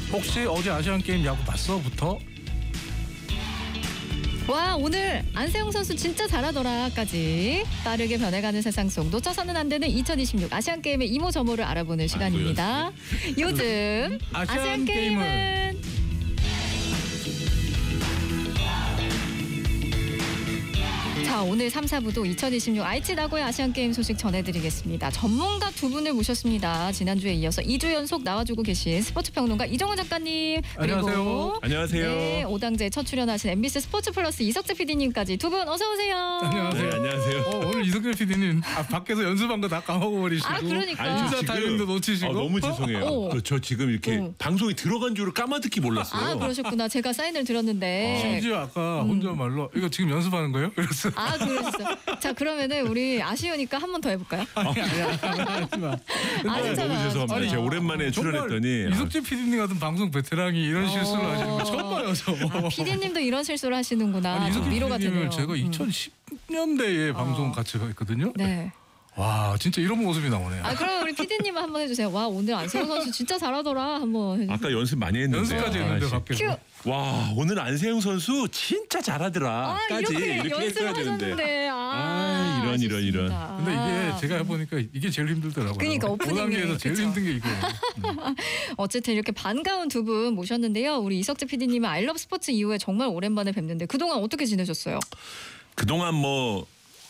혹시 어제 아시안 게임 야구 봤어?부터. 와, 오늘 안세영 선수 진짜 잘하더라까지 빠르게 변해가는 세상 속 놓쳐서는 안 되는 2026 아시안 게임의 이모저모를 알아보는 시간입니다. 요즘 아시안 게임은 자, 오늘 3, 4부도 2026 aichi 나고야 아시안게임 소식 전해드리겠습니다. 전문가 두 분을 모셨습니다. 지난주에 이어서 2주 연속 나와주고 계신 스포츠평론가 이정훈 작가님. 안녕하세요. 안녕하세요. 네, 5당제에 첫 출연하신 MBC 스포츠 플러스 이석재 PD님까지 두 분 어서 오세요. 안녕하세요. 네, 안녕하세요. 오늘 이석재 PD님 밖에서 연습한 거 다 까먹어버리시고. 아, 그러니까. 아니, 저 진짜 타이밍도 놓치시고. 너무 죄송해요. 저 지금 이렇게 방송이 들어간 줄을 까마득히 몰랐어요. 아, 그러셨구나. 제가 사인을 드렸는데. 심지어 아까 혼잣말로 이거 지금 연습하는 거예요? 이랬어요. 아, 그러셨어요. 자, 그러면은 우리 아쉬우니까 한 번 더 해볼까요? 아니야. 하지 마. 아, 진짜 너무 죄송합니다. 아니, 제가 오랜만에 출연했더니 이석재 PD님 같은 방송 베테랑이 이런 실수를 하시는 거 처음 봐요. 저. PD님도 이런 실수를 하시는구나. 아니, 좀 이석재 위로가 PD님을 되네요. 제가 2010년대에 방송 같이 했거든요. 네. 와, 진짜 이런 모습이 나오네요. 아, 그럼 우리 PD님은 한번 해주세요. 와, 오늘 안세영 선수 진짜 잘하더라. 한번 해주세요. 아까 연습 많이 했는데. 연습까지 했는데 밖에서. 큐. 와, 오늘 안세영 선수 진짜 잘하더라. 까지 이렇게 했어야 되는데. 연습하셨는데. 이런. 아쉽습니다. 근데 이게 제가 해보니까 이게 제일 힘들더라고요. 그러니까 오프닝이, 5단계에서 제일 그쵸. 힘든 게 이거예요. 어쨌든 이렇게 반가운 두 분 모셨는데요. 우리 이석재 PD님은 아이러브 스포츠 이후에 정말 오랜만에 뵙는데 그동안 어떻게 지내셨어요? 그동안 뭐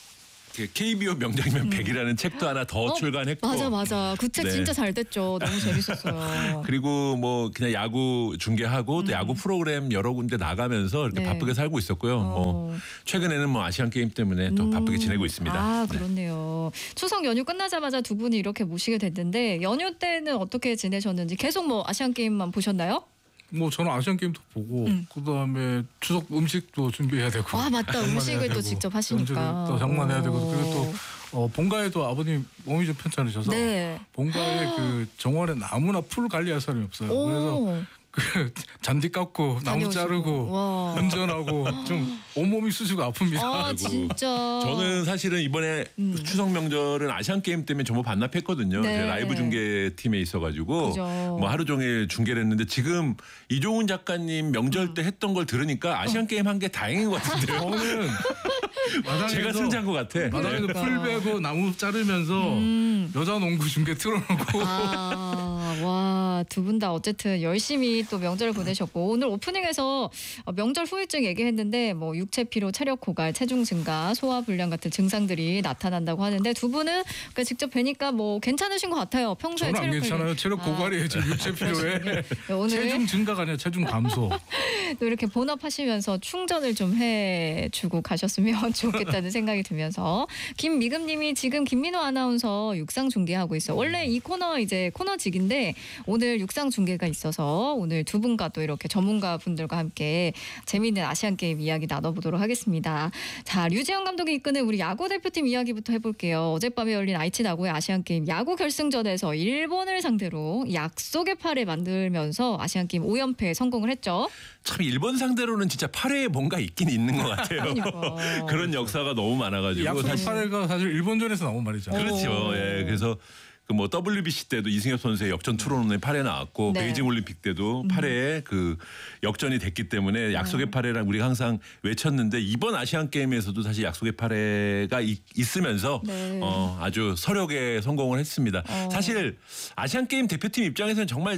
KBO 명장면 100이라는 책도 하나 더 출간했고. 맞아. 그 책 네. 진짜 잘 됐죠. 너무 재밌었어요. 그리고 뭐 그냥 야구 중계하고 또 야구 프로그램 여러 군데 나가면서 이렇게 네. 바쁘게 살고 있었고요. 뭐 최근에는 뭐 아시안 게임 때문에 또 바쁘게 지내고 있습니다. 아, 네. 그렇네요. 추석 연휴 끝나자마자 두 분이 이렇게 모시게 됐는데 연휴 때는 어떻게 지내셨는지 계속 뭐 아시안 게임만 보셨나요? 뭐 저는 아시안 게임도 보고 그다음에 추석 음식도 준비해야 되고. 아, 맞다. 장만해야 음식을 또 되고, 직접 하시니까. 또 장만해야 되고 그리고 또 본가에도 아버님 몸이 좀 편찮으셔서 네. 본가에 그 정원에 나무나 풀 관리할 사람이 없어요. 그래서 오. 그 잔디 깎고 나무 다녀오시고. 자르고 와. 운전하고 좀 온몸이 쑤시고 아픕니다. 아, 아이고. 진짜. 저는 사실은 이번에 추석 명절은 아시안 게임 때문에 전부 반납했거든요. 네. 제가 라이브 중계팀에 있어가지고 그죠. 뭐 하루 종일 중계를 했는데 지금 이종훈 작가님 명절 때 했던 걸 들으니까 아시안 게임 한 게 다행인 것 같은데요. 저는 마당에서 제가 승자인 것 같아. 마당에서 네. 풀 베고 나무 자르면서 여자 농구 중계 틀어놓고 와, 두 분 다 어쨌든 열심히 또 명절을 보내셨고 오늘 오프닝에서 명절 후유증 얘기했는데 뭐 육체 피로, 체력 고갈, 체중 증가, 소화 불량 같은 증상들이 나타난다고 하는데 두 분은 그러니까 직접 뵈니까 뭐 괜찮으신 것 같아요. 평소에 저는 안 체력 괜찮아요. 관리. 체력 고갈이에요. 지금 육체 필요해. 네, 오늘 체중 증가가 아니라 체중 감소. 또 이렇게 본업하시면서 충전을 좀 해주고 가셨으면 좋겠다는 생각이 들면서 김미금님이 지금 김민호 아나운서 육상 중계하고 있어. 원래 이 코너 이제 코너직인데 오늘 육상 중계가 있어서 오늘 두 분과 또 이렇게 전문가 분들과 함께 재미있는 아시안 게임 이야기 나눠보도록 하겠습니다. 자, 류지영 감독이 이끄는 우리 야구 대표팀 이야기부터 해볼게요. 어젯밤에 열린 aichi 나고야 아시안 게임 야구 결승전에서 일본을 상대로 약속의 8회 만들면서 아시안 게임 5연패에 성공을 했죠. 참 일본 상대로는 진짜 8회에 뭔가 있긴 있는 것 같아요. 그러니까. 그런 역사가 너무 많아가지고 약속 사실 8회가 사실 일본전에서 나온 말이잖아요. 그렇죠. 예. 그래서 그 뭐 WBC 때도 이승엽 선수의 역전 투런에 8회 나왔고 네. 베이징 올림픽 때도 8회에 그 역전이 됐기 때문에 약속의 8회랑 우리가 항상 외쳤는데 이번 아시안 게임에서도 사실 약속의 8회가 있으면서 네. 아주 서력에 성공을 했습니다. 사실 아시안 게임 대표팀 입장에서는 정말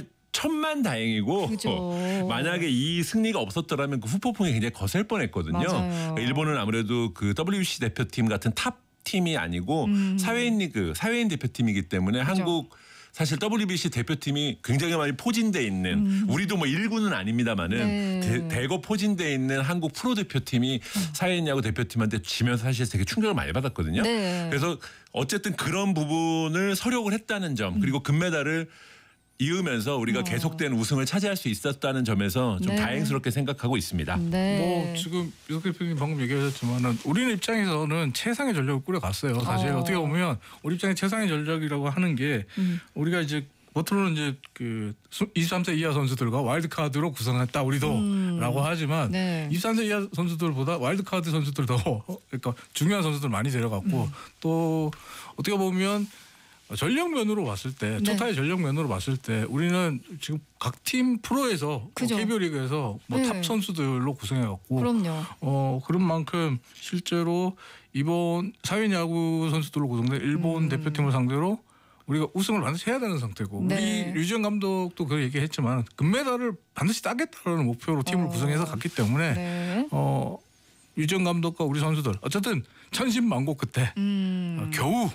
천만다행이고 그죠. 만약에 이 승리가 없었더라면 그 후폭풍이 굉장히 거셀 뻔했거든요. 맞아요. 일본은 아무래도 그 WBC 대표팀 같은 탑 팀이 아니고 사회인 리그, 사회인 대표팀이기 때문에 한국 사실 WBC 대표팀이 굉장히 많이 포진돼 있는 우리도 뭐 1군은 아닙니다만은 네. 대거 포진돼 있는 한국 프로 대표팀이 사회인 야구 대표팀한테 지면서 사실 되게 충격을 많이 받았거든요. 네. 그래서 어쨌든 그런 부분을 서력을 했다는 점 그리고 금메달을 이으면서 우리가 계속된 우승을 차지할 수 있었다는 점에서 좀 네. 다행스럽게 생각하고 있습니다. 네. 뭐 지금 이석재 PD님 방금 얘기하셨지만은 우리는 입장에서는 최상의 전력을 꾸려갔어요. 사실 어떻게 보면 우리 입장에 최상의 전력이라고 하는 게 우리가 이제 겉으로는 이제 그 23세 이하 선수들과 와일드카드로 구성했다 우리도라고 하지만 네. 23세 이하 선수들보다 와일드카드 선수들 더 그러니까 중요한 선수들 많이 데려갔고 또 어떻게 보면 전력면으로 봤을 때 네. 토탈의 전력면으로 봤을 때 우리는 지금 각 팀 프로에서 그죠. KBO 리그에서 뭐 네. 탑 선수들로 구성해갖고 그럼요. 그런 만큼 실제로 이번 사회 야구 선수들로 구성된 일본 대표팀을 상대로 우리가 우승을 반드시 해야 되는 상태고 네. 우리 류지영 감독도 그 얘기했지만 금메달을 반드시 따겠다는 목표로 팀을 구성해서 갔기 때문에 네. 류지영 감독과 우리 선수들 어쨌든 천신만고 끝에 겨우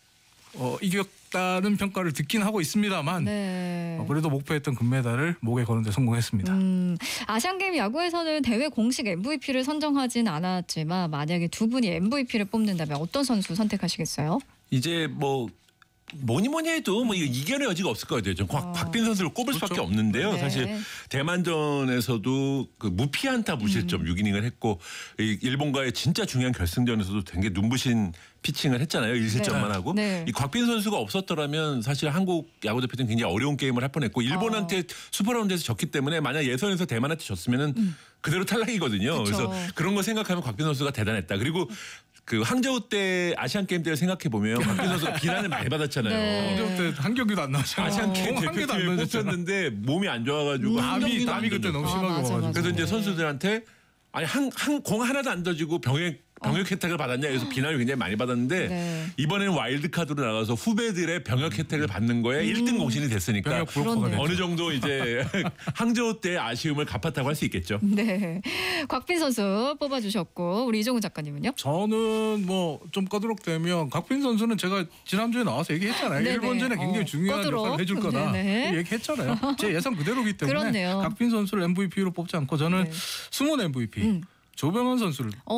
이겼다는 평가를 듣긴 하고 있습니다만 네. 그래도 목표했던 금메달을 목에 거는 데 성공했습니다. 아시안게임 야구에서는 대회 공식 MVP를 선정하진 않았지만 만약에 두 분이 MVP를 뽑는다면 어떤 선수 선택하시겠어요? 이제 뭐 뭐니 해도 뭐 이견의 여지가 없을 것 같아요. 좀 곽빈 선수를 꼽을 수밖에 그렇죠. 없는데요. 네. 사실 대만전에서도 그 무피안타 무실점 6이닝을 했고 이 일본과의 진짜 중요한 결승전에서도 되게 눈부신 피칭을 했잖아요. 1실점만 네. 하고 네. 이 곽빈 선수가 없었더라면 사실 한국 야구 대표팀 굉장히 어려운 게임을 할 뻔했고 일본한테 슈퍼라운드에서 졌기 때문에 만약 예선에서 대만한테 졌으면은 그대로 탈락이거든요. 그쵸. 그래서 그런 거 생각하면 곽빈 선수가 대단했다. 그리고 그 항저우 때 아시안 게임 때를 생각해 보면 곽빈 선수가 비난을 많이 받았잖아요. 네. 그때 한 경기도 안 나왔잖아요. 아시안 게임 한 개도 안 대표팀에 던졌잖아. 뽑혔는데 몸이 안 좋아가지고 한 남이 경기도 안 그때 던졌어요. 너무 심하게 맞아, 와가지고. 맞아. 그래서 이제 네. 선수들한테 아니 한 공 하나도 안 던지고 병역 혜택을 받았냐 그래서 비난을 굉장히 많이 받았는데 네. 이번에는 와일드 카드로 나가서 후배들의 병역 혜택을 받는 거에 1등 공신이 됐으니까 병역 브로커가 그렇네요. 됐죠. 어느 정도 이제 항저우 때 아쉬움을 갚았다고 할 수 있겠죠. 네. 곽빈 선수 뽑아주셨고 우리 이종훈 작가님은요? 저는 뭐 좀 꺼드럭대면 곽빈 선수는 제가 지난주에 나와서 얘기했잖아요. 네네. 일본전에 굉장히 중요한 꺼드럭. 역할을 해줄 거다. 네네. 얘기했잖아요. 제 예상 그대로기 때문에 그렇네요. 곽빈 선수를 MVP로 뽑지 않고 저는 네. 숨은 MVP 조병헌 선수를